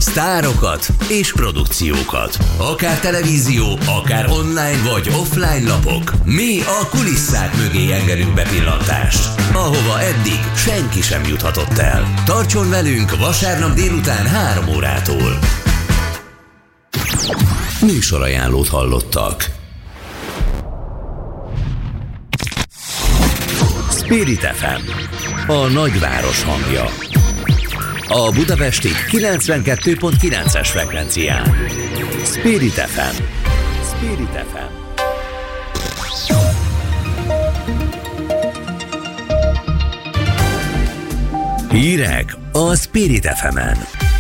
sztárokat és produkciókat. Akár televízió, akár online vagy offline lapok. Mi a kulisszák mögé engedünk bepillantást, ahova eddig senki sem juthatott el. Tartson velünk vasárnap délután 3 órától. Műsorajánlót hallottak. Spirit FM, a nagyváros hangja. A budapesti 92.9-es frekvencián. Spirit FM. Spirit FM. Hírek a Spirit FM-en.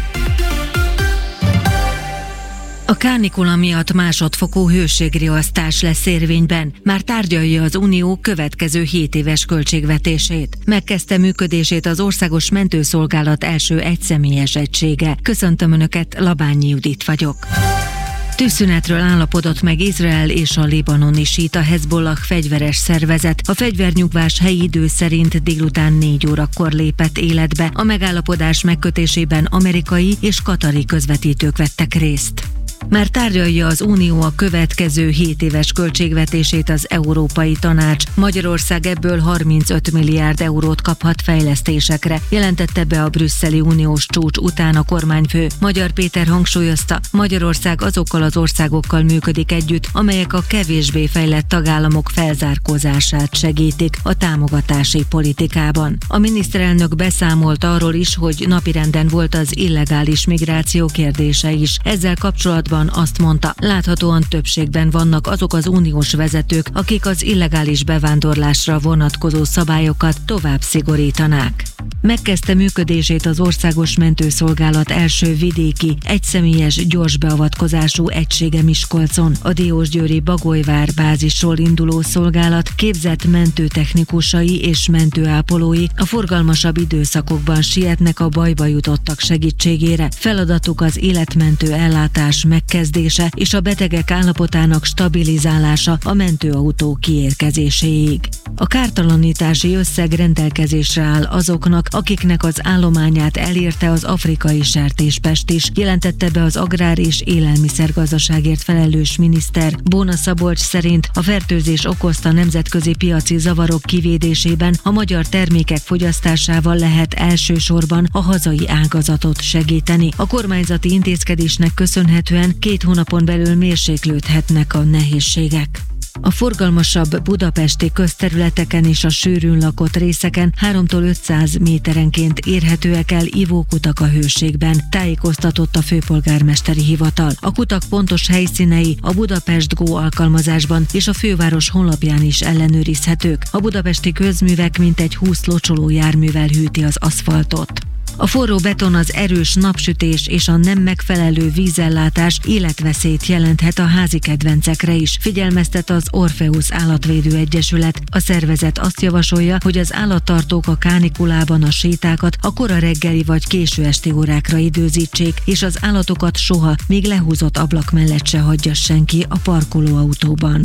A kánikula miatt másodfokú hőségriasztás lesz érvényben. Már tárgyalja az Unió következő 7 éves költségvetését. Megkezdte működését az Országos Mentőszolgálat első egyszemélyes egysége. Köszöntöm Önöket, Labányi Judit vagyok. Tűzszünetről állapodott meg Izrael és a libanoni síta Hezbollah fegyveres szervezet. A fegyvernyugvás helyi idő szerint délután 4 órakor lépett életbe. A megállapodás megkötésében amerikai és katari közvetítők vettek részt. Már tárgyalja az Unió a következő 7 éves költségvetését az Európai Tanács. Magyarország ebből 35 milliárd eurót kaphat fejlesztésekre, jelentette be a brüsszeli uniós csúcs után a kormányfő. Magyar Péter hangsúlyozta, Magyarország azokkal az országokkal működik együtt, amelyek a kevésbé fejlett tagállamok felzárkózását segítik a támogatási politikában. A miniszterelnök beszámolt arról is, hogy napirenden volt az illegális migráció kérdése is. Ezzel kapcsolatban azt mondta, láthatóan többségben vannak azok az uniós vezetők, akik az illegális bevándorlásra vonatkozó szabályokat tovább szigorítanák. Megkezdte működését az Országos Mentőszolgálat első vidéki, egyszemélyes gyors beavatkozású egysége Miskolcon. A Diósgyőri Bagolyvár bázisról induló szolgálat képzett mentőtechnikusai és mentőápolói a forgalmasabb időszakokban sietnek a bajba jutottak segítségére. Feladatuk az életmentő ellátás megkezdése és a betegek állapotának stabilizálása a mentőautó kiérkezéséig. A kártalanítási összeg rendelkezésre áll azoknak, akiknek az állományát elérte az afrikai sertéspest is, jelentette be az agrár- és élelmiszergazdaságért felelős miniszter. Bóna Szabolcs szerint a fertőzés okozta nemzetközi piaci zavarok kivédésében a magyar termékek fogyasztásával lehet elsősorban a hazai ágazatot segíteni. A kormányzati intézkedésnek köszönhetően 2 hónapon belül mérséklődhetnek a nehézségek. A forgalmasabb budapesti közterületeken és a sűrűn lakott részeken 3-tól 500 méterenként érhetőek el ivókutak a hőségben, tájékoztatott a főpolgármesteri hivatal. A kutak pontos helyszínei a Budapest Go alkalmazásban és a főváros honlapján is ellenőrizhetők. A budapesti közművek mintegy 20 locsoló járművel hűti az aszfaltot. A forró beton, az erős napsütés és a nem megfelelő vízellátás életveszélyt jelenthet a házi kedvencekre is, figyelmeztet az Orpheus Állatvédő Egyesület. A szervezet azt javasolja, hogy az állattartók a kánikulában a sétákat a kora reggeli vagy késő esti órákra időzítsék, és az állatokat soha, még lehúzott ablak mellett se hagyja senki a parkolóautóban.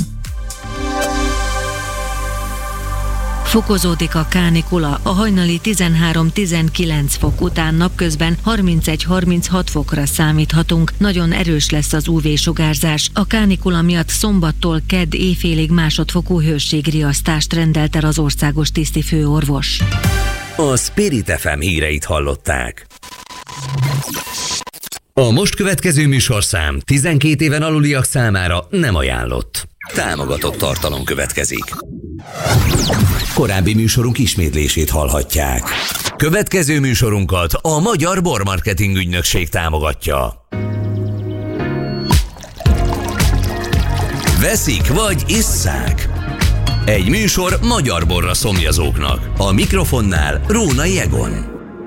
Fokozódik a kánikula, a hajnali 13-19 fok után napközben 31-36 fokra számíthatunk. Nagyon erős lesz az UV-sugárzás. A kánikula miatt szombattól kedd éjfélig másodfokú hőségriasztást rendelt el az országos tisztifőorvos. A Spirit FM híreit hallották. A most következő műsorszám 12 éven aluliak számára nem ajánlott. Támogatott tartalom következik. Korábbi műsorunk ismétlését hallhatják. Következő műsorunkat a Magyar Bormarketing Ügynökség támogatja. Veszik vagy isszák? Egy műsor magyar borra szomjazóknak. A mikrofonnál Rónai Egon.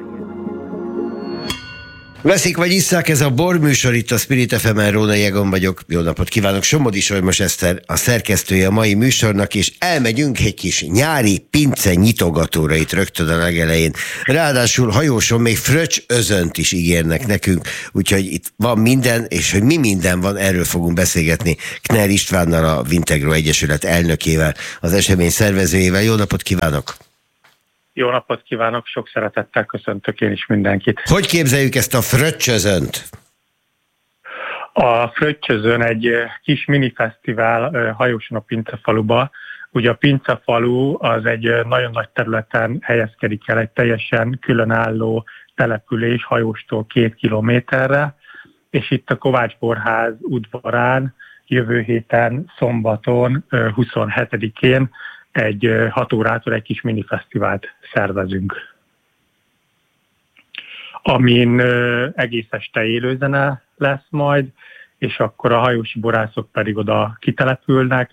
Veszik vagy isszák, ez a borműsor itt a Spirit FM-en, Rónai Egon vagyok. Jó napot kívánok, Somodi Solymos Eszter, a szerkesztője a mai műsornak, és elmegyünk egy kis nyári pince nyitogatóra itt rögtön a legelején. Ráadásul hajóson még fröccs özönt is ígérnek nekünk, úgyhogy itt van minden, és hogy mi minden van, erről fogunk beszélgetni Knell Istvánnal, a Vintegro Egyesület elnökével, az esemény szervezőjével. Jó napot kívánok! Jó napot kívánok, sok szeretettel köszöntök én is mindenkit. Hogy képzeljük ezt a fröccsözönt? A Fröccsözön egy kis minifesztivál hajóson a Pincefaluba. Ugye a Pincefalu az egy nagyon nagy területen helyezkedik el, egy teljesen különálló település hajóstól 2 kilométerre, és itt a Kovács Borház udvarán jövő héten szombaton 27-én egy 6 órától egy kis minifesztivált szervezünk, amin egész este élőzene lesz majd, és akkor a hajósi borászok pedig oda kitelepülnek,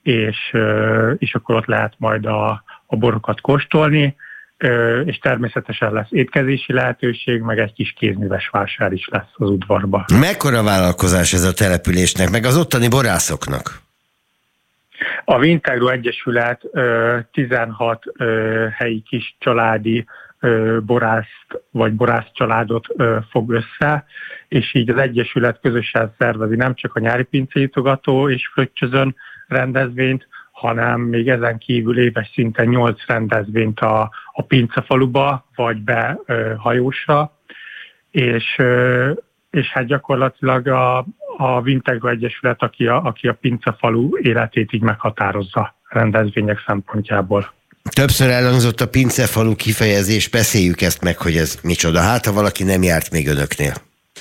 és akkor ott lehet majd a borokat kóstolni, és természetesen lesz étkezési lehetőség, meg egy kis kézműves vásár is lesz az udvarba. Mekkora vállalkozás ez a településnek, meg az ottani borászoknak? A Vintegró Egyesület 16 helyi kis családi borászt vagy borászcsaládot fog össze, és így az Egyesület közösen szervezi nem csak a nyári pincényitogató és Fröccsözön rendezvényt, hanem még ezen kívül éves szinten 8 rendezvényt a Pincefaluba, vagy be hajósra, és hát gyakorlatilag a Vintegró Egyesület, aki a Pincefalu életét így meghatározza rendezvények szempontjából. Többször elhangzott a Pincefalu kifejezés, beszéljük ezt meg, hogy ez micsoda. Hát, ha valaki nem járt még önöknél.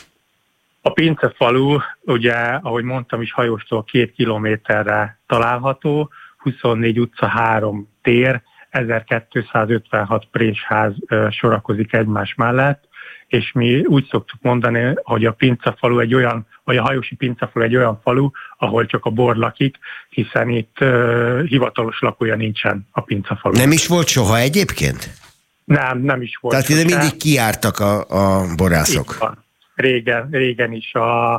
A Pincefalu, ugye, ahogy mondtam is, hajóstól 2 kilométerre található, 24 utca, 3 tér, 1256 présház sorakozik egymás mellett, és mi úgy szoktuk mondani, hogy a Pincefalu egy olyan, vagy a hajósi Pincefalu egy olyan falu, ahol csak a bor lakik, hiszen itt hivatalos lakója nincsen a Pincefalu. Nem is volt soha egyébként? Nem is volt. Tehát ide mindig kijártak a borászok? Régen is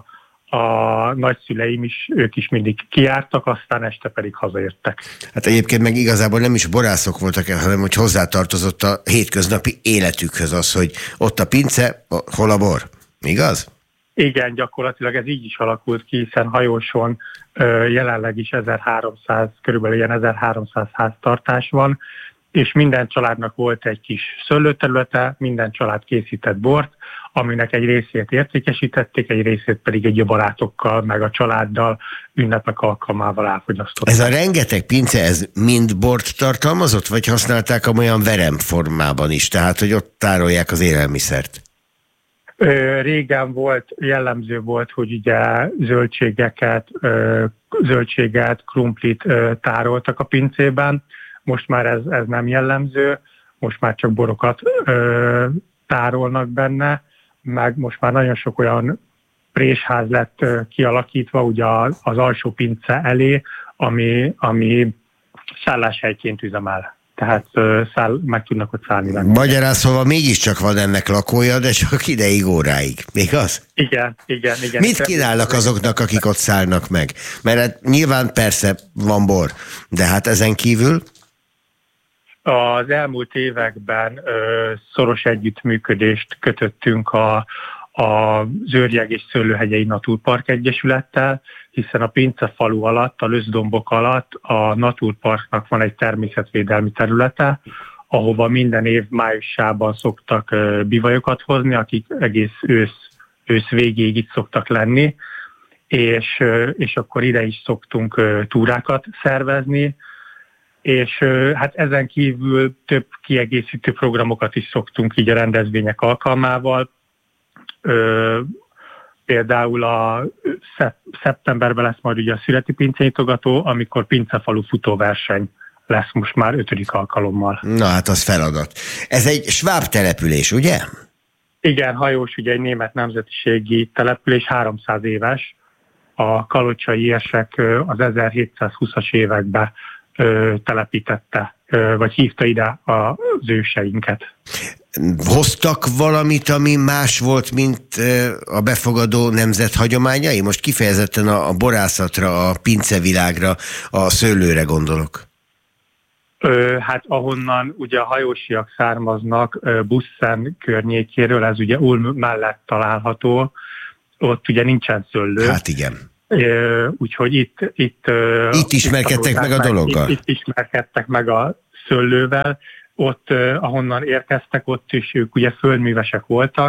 a nagyszüleim is, ők is mindig kijártak, aztán este pedig hazaértek. Hát egyébként meg igazából nem is borászok voltak el, hanem hogy hozzátartozott a hétköznapi életükhöz az, hogy ott a pince, hol a bor. Igaz? Igen, gyakorlatilag ez így is alakult ki, hiszen hajóson jelenleg is 1300, körülbelül ilyen 1300 háztartás van, és minden családnak volt egy kis szőlőterülete, minden család készített bort, aminek egy részét értékesítették, egy részét pedig egy barátokkal, meg a családdal, ünnepek alkalmával elfogyasztották. Ez a rengeteg pince, ez mind bort tartalmazott, vagy használták olyan verem formában is, tehát hogy ott tárolják az élelmiszert? Régen jellemző volt, hogy ugye zöldséget, krumplit tároltak a pincében. Most már ez nem jellemző, most már csak borokat tárolnak benne, meg most már nagyon sok olyan présház lett kialakítva ugye az alsó pince elé, ami szálláshelyként üzemel. Tehát meg tudnak ott szállni. Magyarán szóval mégiscsak van ennek lakója, de csak ideig, óráig. Igaz? Igen. Mit kínálnak azoknak, akik ott szállnak meg? Mert hát nyilván persze van bor, de hát ezen kívül... Az elmúlt években szoros együttműködést kötöttünk a Zőrjeg és Szőlőhegyei Naturpark Egyesülettel, hiszen a Pincefalu alatt, a Löszdombok alatt a Naturparknak van egy természetvédelmi területe, ahova minden év májusában szoktak bivajokat hozni, akik egész ősz végéig itt szoktak lenni, és akkor ide is szoktunk túrákat szervezni, és hát ezen kívül több kiegészítő programokat is szoktunk így a rendezvények alkalmával. Például szeptemberben lesz majd ugye a születi pincényitogató, amikor Pincefalu futóverseny lesz most már 5. alkalommal. Na hát az feladat. Ez egy sváb település, ugye? Igen, hajós, ugye egy német nemzetiségi település, 300 éves. A kalocsai érsek az 1720-as években telepítette, vagy hívta ide az őseinket. Hoztak valamit, ami más volt, mint a befogadó nemzet hagyományai? Most kifejezetten a borászatra, a pincevilágra, a szőlőre gondolok. Hát ahonnan ugye a hajósiak származnak, Bussen környékéről, ez ugye Ulm mellett található, ott ugye nincsen szőlő. Hát igen. Úgyhogy itt ismerkedtek meg a dologgal. Itt ismerkedtek meg a szőlővel. Ott, ahonnan érkeztek, ott is ők ugye földművesek voltak,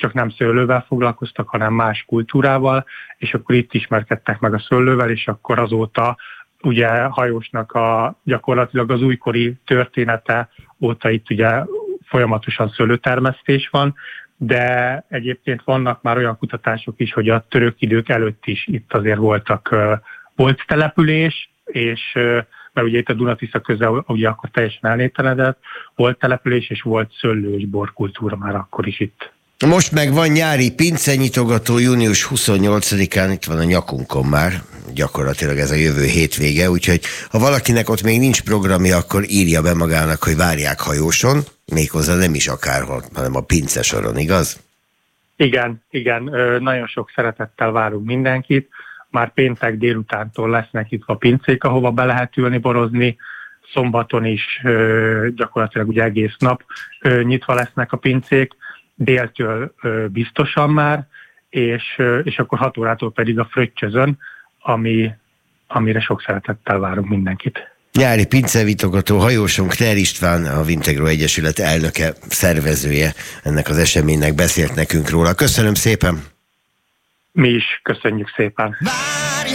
csak nem szőlővel foglalkoztak, hanem más kultúrával, és akkor itt ismerkedtek meg a szőlővel, és akkor azóta ugye hajósnak gyakorlatilag az újkori története óta itt ugye folyamatosan szőlőtermesztés van, de egyébként vannak már olyan kutatások is, hogy a török idők előtt is itt azért volt település, és mert ugye itt a Duna-Tisza közel ugye akkor teljesen elnéptelenedett, volt település, és volt szőlő és borkultúra már akkor is itt. Most meg van nyári pincenyitogató, június 28-án, itt van a nyakunkon már, gyakorlatilag ez a jövő hétvége, úgyhogy ha valakinek ott még nincs programja, akkor írja be magának, hogy várják hajóson, méghozzá nem is akárhol, hanem a pince soron, igaz? Igen, nagyon sok szeretettel várunk mindenkit. Már péntek délutántól lesznek itt a pincék, ahova be lehet ülni, borozni. Szombaton is gyakorlatilag ugye egész nap nyitva lesznek a pincék, déltől biztosan már, és akkor 6 órától pedig a Fröccsözön, amire sok szeretettel várunk mindenkit. Nyári pincevitogató hajósunk Kner István, a Vintegro Egyesület elnöke, szervezője ennek az eseménynek beszélt nekünk róla. Köszönöm szépen! Mi is köszönjük szépen!